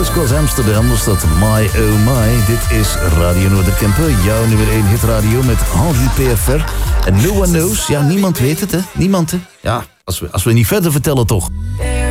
Cross Amsterdam was dat My Oh My. Dit is Radio Noorderkemper, jouw nummer 1 hitradio met Henri PFR. En No One Knows, ja, niemand weet het, hè? Niemand, hè? Ja, als we niet verder vertellen, toch?